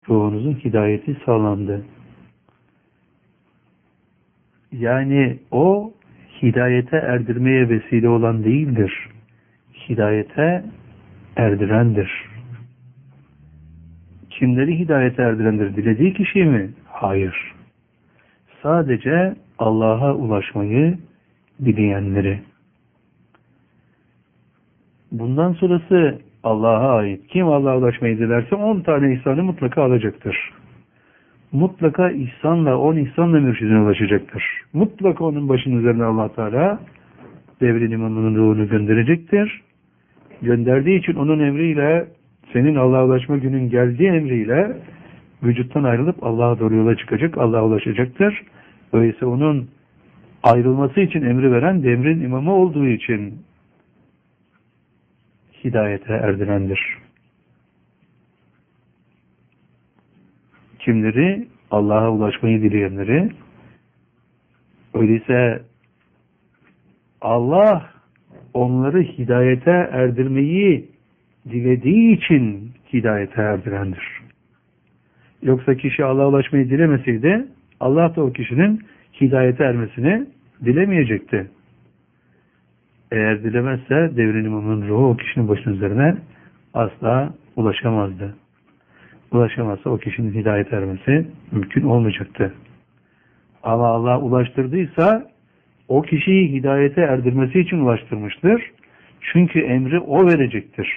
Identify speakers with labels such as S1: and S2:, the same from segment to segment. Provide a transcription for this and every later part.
S1: ruhunuzun hidayeti sağlandı. Yani o hidayete erdirmeye vesile olan değildir. Hidayete erdirendir. Kimleri hidayete erdirendir? Dilediği kişi mi? Hayır. Sadece Allah'a ulaşmayı dileyenleri. Bundan sonrası Allah'a ait. Kim Allah'a ulaşmayı dilerse 10 tane ihsanı mutlaka alacaktır. Mutlaka ihsanla, 10 ihsanla mürşidine ulaşacaktır. Mutlaka onun başının üzerine Allah Teala devrin imamının ruhunu gönderecektir. Gönderdiği için onun emriyle, senin Allah'a ulaşma günün geldiği emriyle vücuttan ayrılıp Allah'a doğru yola çıkacak, Allah'a ulaşacaktır. Öyleyse onun ayrılması için emri veren devrin imamı olduğu için hidayete erdirendir. Kimleri? Allah'a ulaşmayı dileyenleri. Öyleyse Allah onları hidayete erdirmeyi dilediği için hidayete erdirendir. Yoksa kişi Allah'a ulaşmayı dilemeseydi Allah da o kişinin hidayete ermesini dilemeyecekti. Eğer dilemezse devrin imamının ruhu o kişinin başının üzerine asla ulaşamazdı. Ulaşamazsa o kişinin hidayete ermesi mümkün olmayacaktı. Ama Allah ulaştırdıysa o kişiyi hidayete erdirmesi için ulaştırmıştır. Çünkü emri o verecektir.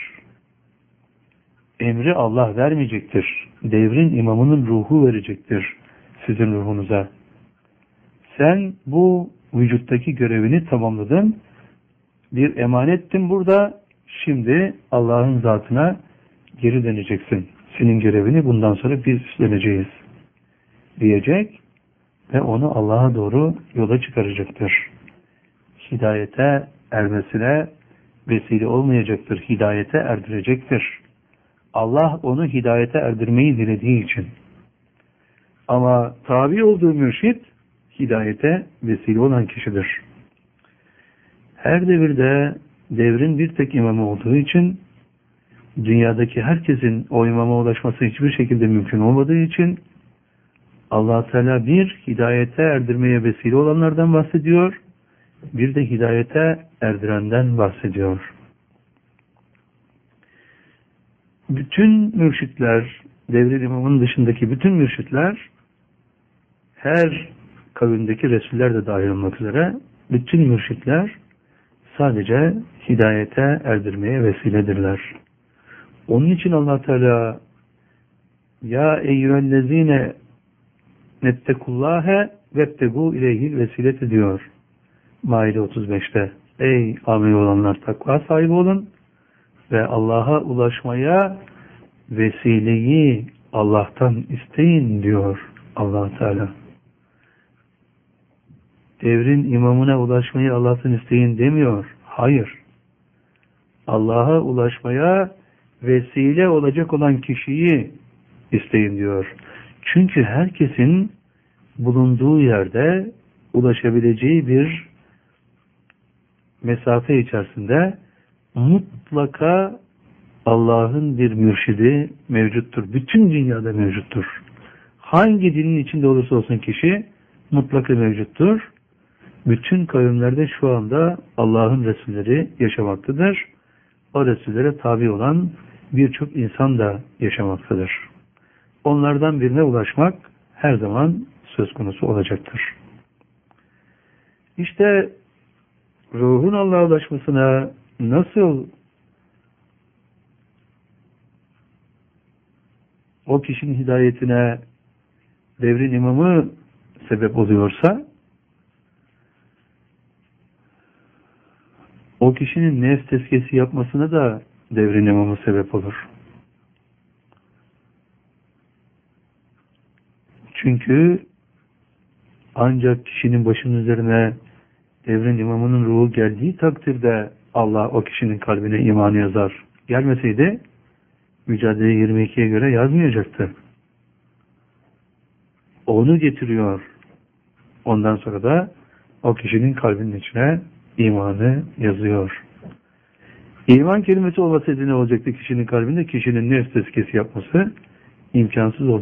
S1: Emri Allah vermeyecektir. Devrin imamının ruhu verecektir sizin ruhunuza. Sen bu vücuttaki görevini tamamladın. Bir emanettin burada. Şimdi Allah'ın zatına geri döneceksin. Senin görevini bundan sonra biz üstleneceğiz diyecek ve onu Allah'a doğru yola çıkaracaktır. Hidayete ermesine vesile olmayacaktır. Hidayete erdirecektir. Allah onu hidayete erdirmeyi dilediği için. Ama tabi olduğu mürşit hidayete vesile olan kişidir. Her devirde devrin bir tek imamı olduğu için dünyadaki herkesin o imama ulaşması hiçbir şekilde mümkün olmadığı için Allah Teala bir hidayete erdirmeye vesile olanlardan bahsediyor, bir de hidayete erdirenden bahsediyor. Bütün mürşitler, devrin imamının dışındaki bütün mürşitler, her kavimdeki Resuller de dahil olmak üzere bütün mürşitler sadece hidayete erdirmeye vesiledirler. Onun için Allah Teala ya eyyühellezine nettekullâhe vettegû ileyhil vesileti diyor Maide 35'te. Ey amel olanlar, takva sahibi olun ve Allah'a ulaşmaya vesileyi Allah'tan isteyin diyor Allah Teala. Devrin imamına ulaşmayı Allah'tan isteyin demiyor. Hayır. Allah'a ulaşmaya vesile olacak olan kişiyi isteyin diyor. Çünkü herkesin bulunduğu yerde ulaşabileceği bir mesafe içerisinde mutlaka Allah'ın bir mürşidi mevcuttur. Bütün dünyada mevcuttur. Hangi dinin içinde olursa olsun kişi mutlaka mevcuttur. Bütün kavimlerde şu anda Allah'ın Resulleri yaşamaktadır. O Resullere tabi olan birçok insan da yaşamaktadır. Onlardan birine ulaşmak her zaman söz konusu olacaktır. İşte ruhun Allah'a ulaşmasına nasıl o kişinin hidayetine devrin imamı sebep oluyorsa o kişinin nefs tezkiyesi yapmasına da devrin imamı sebep olur. Çünkü ancak kişinin başının üzerine devrin imamının ruhu geldiği takdirde Allah o kişinin kalbine imanı yazar. Gelmeseydi Mücadele 22'ye göre yazmayacaktı. Onu getiriyor. Ondan sonra da o kişinin kalbinin içine imanı yazıyor. İman kelimesi olmasaydı ne olacaktı kişinin kalbinde? Kişinin nefs tezkiyesi yapması imkansız oldu.